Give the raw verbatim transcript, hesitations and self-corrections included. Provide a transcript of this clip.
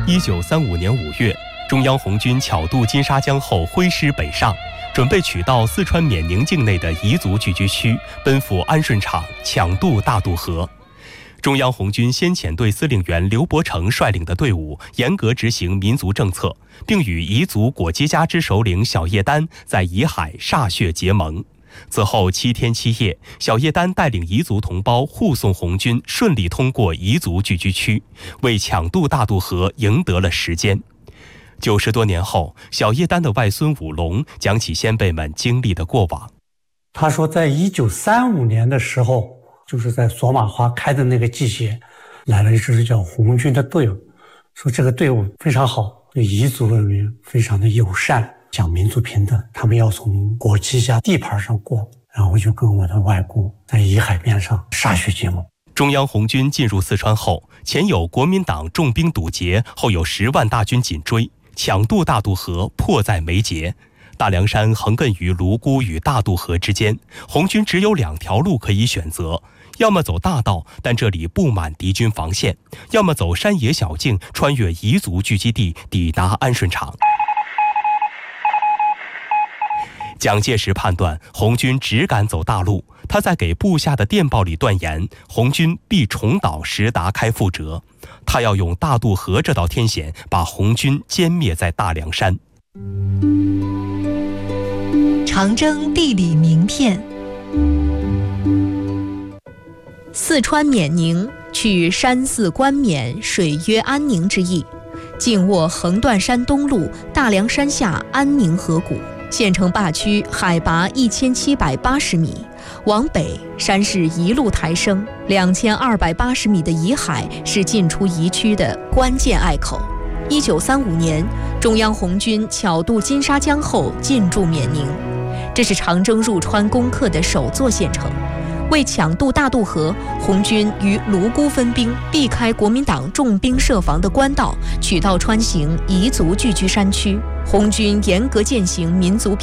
一九三五年五月，中央红军巧渡金沙江后挥师北上，准备取道四川缅宁境内的彝族聚居区，奔赴安顺场，抢渡大渡河。中央红军先遣队司令员刘伯承率领的队伍严格执行民族政策，并与彝族果基家之首领小叶丹在彝海歃血结盟。此后七天七夜，小叶丹带领彝族同胞护送红军顺利通过彝族聚居区，为抢渡大渡河赢得了时间。九十多年后，小叶丹的外孙武龙讲起先辈们经历的过往。 他说，在一九三五年的时候，就是在索马花开的那个季节，来了一支叫红军的队伍，说这个队伍非常好，对彝族人民非常的友善，讲民族平等，他们要从果基家地盘上过，然后就跟我的外公在彝海边上歃血结盟。 中央红军进入四川后，前有国民党重兵堵截，后有十万大军紧追，抢渡大渡河迫在眉睫。大凉山横亘于泸沽与大渡河之间，红军只有两条路可以选择，要么走大道，但这里布满敌军防线，要么走山野小径，穿越彝族聚集地，抵达安顺场。蒋介石判断红军只敢走大路，他在给部下的电报里断言，红军必重蹈石达开覆辙，他要用大渡河这道天险，把红军歼灭在大凉山。 长征地理名片。四川缅宁取山寺冠冕，水曰安宁之意，紧握横断山东路大凉山下安宁河谷。县城坝区海拔一千七百八十米，往北山势一路抬升，两千二百八十米的彝海是进出彝区的关键隘口。一九三五年，中央红军巧渡金沙江后进驻缅宁，这是长征入川攻克的首座县城。为抢渡大渡河，红军于泸沽分兵，避开国民党重兵设防的官道，取道穿行彝族聚居山区。红军严格践行民族